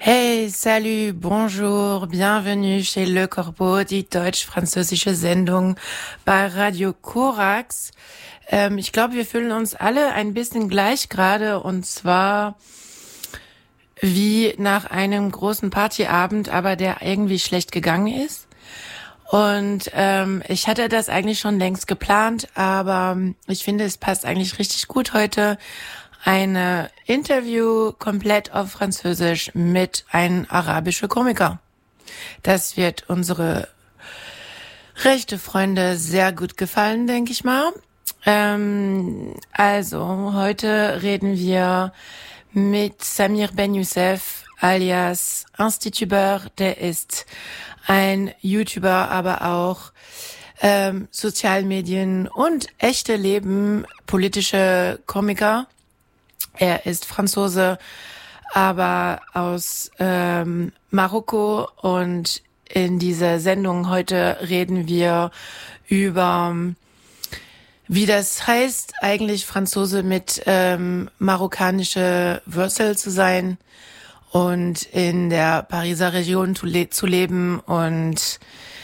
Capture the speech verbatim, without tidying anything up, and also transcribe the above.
Hey, salut, bonjour, bienvenue chez Le Corbeau, die deutsch-französische Sendung bei Radio Korax. Ähm, ich glaube, wir fühlen uns alle ein bisschen gleich gerade, und zwar wie nach einem großen Partyabend, aber der irgendwie schlecht gegangen ist. Und ähm, ich hatte das eigentlich schon längst geplant, aber ich finde, es passt eigentlich richtig gut heute. Ein Interview komplett auf Französisch mit einem arabischen Komiker. Das wird unsere rechte Freunde sehr gut gefallen, denke ich mal. Ähm, also, heute reden wir mit Samir Ben Youssef alias Institubeur. Der ist ein YouTuber, aber auch ähm, Sozialmedien und echte Leben politische Komiker. Er ist Franzose, aber aus ähm, Marokko, und in dieser Sendung heute reden wir über, wie das heißt, eigentlich Franzose mit ähm, marokkanische Wurzel zu sein und in der Pariser Region zu, le- zu leben und